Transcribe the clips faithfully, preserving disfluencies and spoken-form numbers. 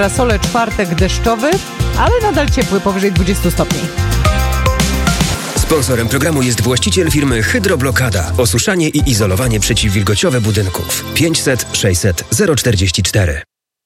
Parasole czwartek deszczowy, ale nadal ciepły, powyżej dwudziestu stopni. Sponsorem programu jest właściciel firmy Hydroblokada. Osuszanie i izolowanie przeciwwilgociowe budynków. pięćset sześćset zero czterdzieści cztery.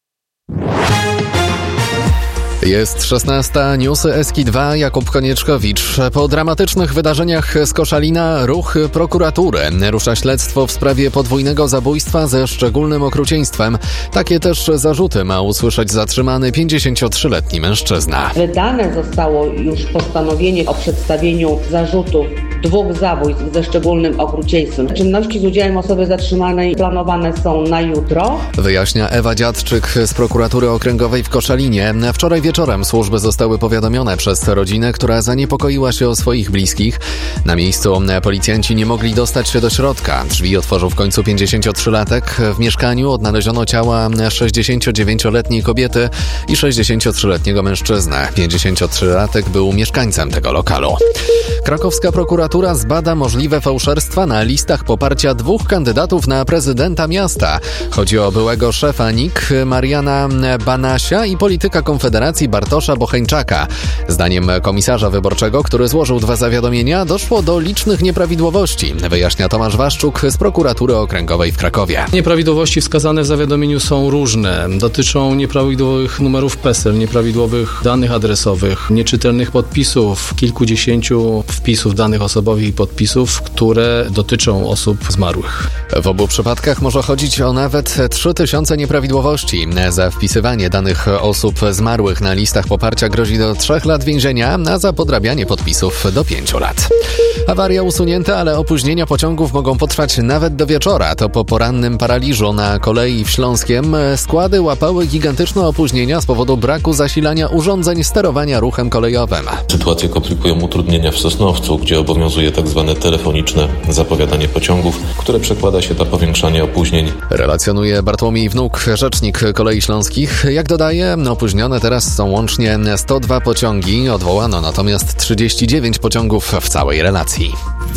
Jest szesnasta, newsy S K I dwa, Jakub Konieczkowicz. Po dramatycznych wydarzeniach z Koszalina ruch prokuratury. Rusza śledztwo w sprawie podwójnego zabójstwa ze szczególnym okrucieństwem. Takie też zarzuty ma usłyszeć zatrzymany pięćdziesięciotrzyletni mężczyzna. Wydane zostało już postanowienie o przedstawieniu zarzutów dwóch zabójstw ze szczególnym okrucieństwem. Czynności z udziałem osoby zatrzymanej planowane są na jutro. Wyjaśnia Ewa Dziadczyk z prokuratury okręgowej w Koszalinie. Wczoraj wieczorem służby zostały powiadomione przez rodzinę, która zaniepokoiła się o swoich bliskich. Na miejscu policjanci nie mogli dostać się do środka. Drzwi otworzył w końcu pięćdziesięciotrzylatek. W mieszkaniu odnaleziono ciała sześćdziesięciodziewięcioletniej kobiety i sześćdziesięciotrzyletniego mężczyzny. pięćdziesięciotrzylatek był mieszkańcem tego lokalu. Krakowska prokuratura zbada możliwe fałszerstwa na listach poparcia dwóch kandydatów na prezydenta miasta. Chodzi o byłego szefa N I K Mariana Banasia i polityka Konfederacji Bartosza Bocheńczaka. Zdaniem komisarza wyborczego, który złożył dwa zawiadomienia, doszło do licznych nieprawidłowości, wyjaśnia Tomasz Waszczuk z prokuratury okręgowej w Krakowie. Nieprawidłowości wskazane w zawiadomieniu są różne. Dotyczą nieprawidłowych numerów PESEL, nieprawidłowych danych adresowych, nieczytelnych podpisów, kilkudziesięciu wpisów danych osobowych i podpisów, które dotyczą osób zmarłych. W obu przypadkach może chodzić o nawet trzy tysiące nieprawidłowości. Za wpisywanie danych osób zmarłych na listach poparcia grozi do trzech lat więzienia, a za podrabianie podpisów do pięciu lat. Awaria usunięta, ale opóźnienia pociągów mogą potrwać nawet do wieczora. To po porannym paraliżu na kolei w Śląskiem składy łapały gigantyczne opóźnienia z powodu braku zasilania urządzeń sterowania ruchem kolejowym. Sytuację komplikują utrudnienia w Sosnowcu, gdzie obowiązuje tzw. telefoniczne zapowiadanie pociągów, które przekłada się na powiększanie opóźnień. Relacjonuje Bartłomiej Wnuk, rzecznik Kolei Śląskich. Jak dodaje, opóźnione teraz są łącznie sto dwa pociągi, odwołano natomiast trzydzieści dziewięć pociągów w całej relacji.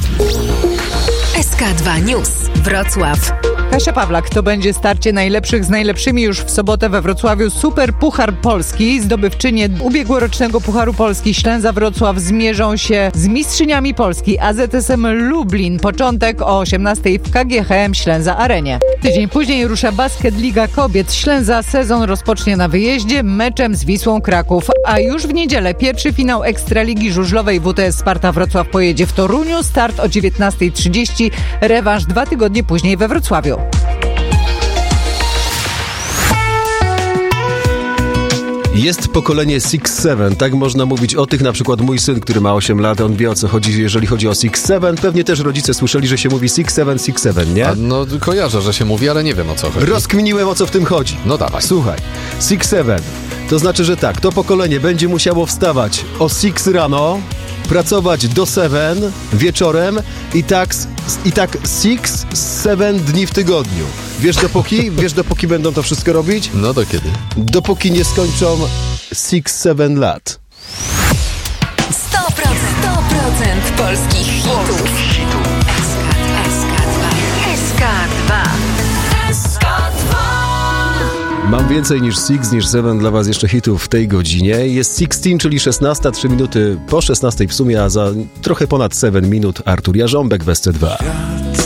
S K dwa News. Wrocław. Kasia Pawlak, to będzie starcie najlepszych z najlepszymi już w sobotę we Wrocławiu. Super Puchar Polski. Zdobywczynie ubiegłorocznego Pucharu Polski Ślęza Wrocław zmierzą się z mistrzyniami Polski A Z S M Lublin. Początek o osiemnastej w K G H M Ślęza Arenie. Tydzień później rusza Basket Liga Kobiet. Ślęza sezon rozpocznie na wyjeździe meczem z Wisłą Kraków. A już w niedzielę pierwszy finał Ekstraligi Żużlowej W T S Sparta Wrocław pojedzie w Toruniu. Start o dziewiętnastej trzydzieści. Rewanż dwa tygodnie później we Wrocławiu. Jest pokolenie six seven, tak można mówić o tych, na przykład mój syn, który ma osiem lat, on wie o co chodzi, jeżeli chodzi o six seven. Pewnie też rodzice słyszeli, że się mówi six seven, six seven, nie? A no kojarzę, że się mówi, ale nie wiem o co chodzi. Rozkminiłem, o co w tym chodzi. No dawaj. Słuchaj, six seven, to znaczy, że tak, to pokolenie będzie musiało wstawać o six rano, pracować do seven wieczorem i tak, i tak six, seven dni w tygodniu. Wiesz dopóki? Wiesz dopóki będą to wszystko robić? No do kiedy? Dopóki nie skończą six seven lat. sto procent, sto procent polskich hitów. S K dwa. S K dwa. S K dwa. Mam więcej niż six, niż seven dla was jeszcze hitów w tej godzinie. Jest szesnaście, czyli szesnasta, trzy minuty po szesnastej w sumie, a za trochę ponad seven minut Artur Jarząbek w S C dwa.